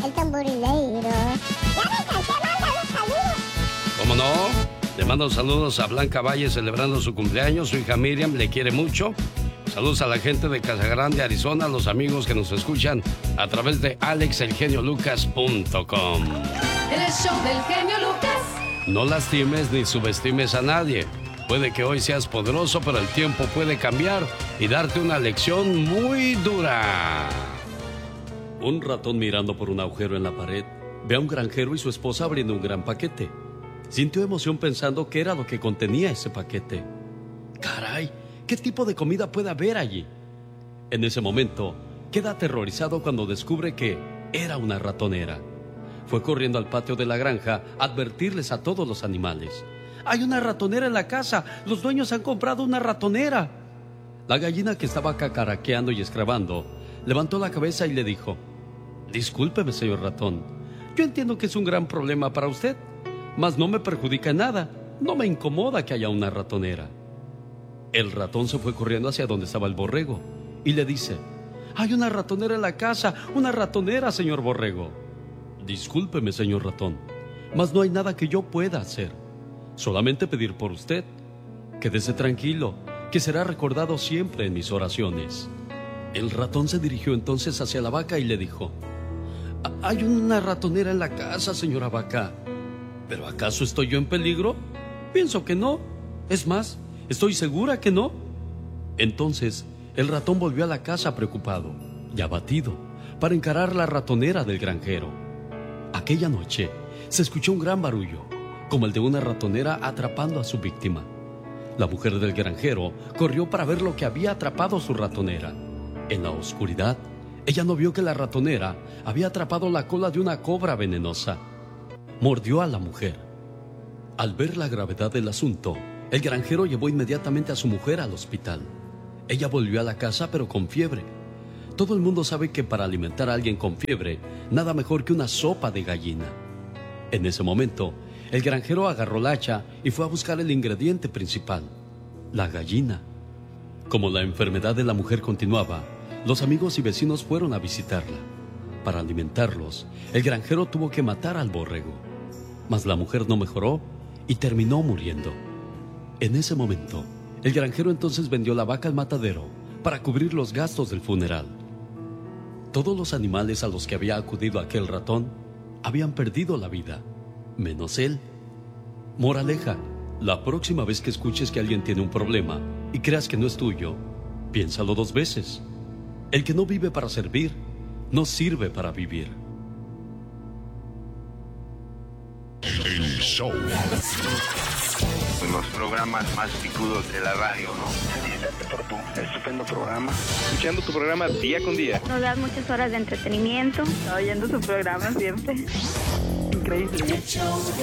el tamborileiro. ¡Ya me cansé, manda un saludo! ¿Cómo no? Le mando saludos a Blanca Valle celebrando su cumpleaños. Su hija Miriam le quiere mucho. Saludos a la gente de Casa Grande, Arizona, a los amigos que nos escuchan a través de alexelgeniolucas.com. El show del genio Lucas. No lastimes ni subestimes a nadie. Puede que hoy seas poderoso, pero el tiempo puede cambiar y darte una lección muy dura. Un ratón mirando por un agujero en la pared ve a un granjero y su esposa abriendo un gran paquete. Sintió emoción pensando qué era lo que contenía ese paquete. ¡Caray! ¿Qué tipo de comida puede haber allí? En ese momento, queda aterrorizado cuando descubre que era una ratonera. Fue corriendo al patio de la granja a advertirles a todos los animales. ¡Hay una ratonera en la casa! ¡Los dueños han comprado una ratonera! La gallina, que estaba cacaraqueando y escrabando, levantó la cabeza y le dijo: Discúlpeme, señor ratón. Yo entiendo que es un gran problema para usted, mas no me perjudica en nada. No me incomoda que haya una ratonera. El ratón se fue corriendo hacia donde estaba el borrego y le dice: ¡Hay una ratonera en la casa! ¡Una ratonera, señor borrego! Discúlpeme, señor ratón, mas no hay nada que yo pueda hacer. Solamente pedir por usted. Quédese tranquilo, que será recordado siempre en mis oraciones. El ratón se dirigió entonces hacia la vaca y le dijo: ¿Hay una ratonera en la casa, señora vaca? ¿Pero acaso estoy yo en peligro? Pienso que no. Es más, estoy segura que no. Entonces, el ratón volvió a la casa preocupado y abatido para encarar la ratonera del granjero. Aquella noche se escuchó un gran barullo, como el de una ratonera atrapando a su víctima. La mujer del granjero corrió para ver lo que había atrapado su ratonera. En la oscuridad, ella no vio que la ratonera había atrapado la cola de una cobra venenosa. Mordió a la mujer. Al ver la gravedad del asunto, el granjero llevó inmediatamente a su mujer al hospital. Ella volvió a la casa, pero con fiebre. Todo el mundo sabe que para alimentar a alguien con fiebre, nada mejor que una sopa de gallina. En ese momento, el granjero agarró la hacha y fue a buscar el ingrediente principal, la gallina. Como la enfermedad de la mujer continuaba, los amigos y vecinos fueron a visitarla. Para alimentarlos, el granjero tuvo que matar al borrego. Mas la mujer no mejoró y terminó muriendo. En ese momento, el granjero entonces vendió la vaca al matadero para cubrir los gastos del funeral. Todos los animales a los que había acudido aquel ratón habían perdido la vida, menos él. Moraleja: la próxima vez que escuches que alguien tiene un problema y creas que no es tuyo, piénsalo 2 veces. El que no vive para servir, no sirve para vivir. El show. Los programas más picudos de la radio, ¿no? Felicitarte por tu estupendo programa. Escuchando tu programa día con día. Nos das muchas horas de entretenimiento. Oyendo su programa siempre. Increíble. El show de